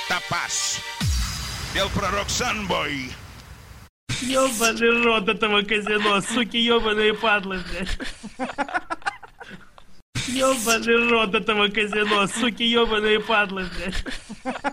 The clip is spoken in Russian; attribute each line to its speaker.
Speaker 1: Топаз. Пел пророк Санбой.
Speaker 2: Ёбаный рот этого казино, суки ёбаные падлы, блядь. Ёбаный рот этого казино, суки ёбаные падлы, блядь.